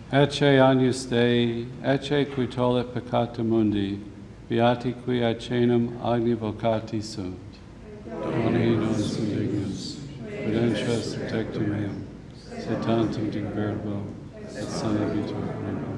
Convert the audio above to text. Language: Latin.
Ecce agnus Dei, ecce qui tollit peccata mundi, beati qui acenum agni vocati sunt. Doni nos indignus, prudentias tectum meum, se tantum dic verbo, et sana vitor.